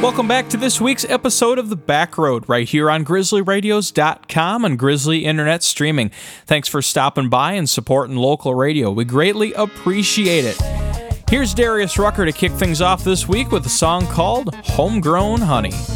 Welcome back to this week's episode of The Back Road, right here on GrizzlyRadios.com and Grizzly Internet Streaming. Thanks for stopping by and supporting local radio. We greatly appreciate it. Here's Darius Rucker to kick things off this week with a song called Homegrown Honey.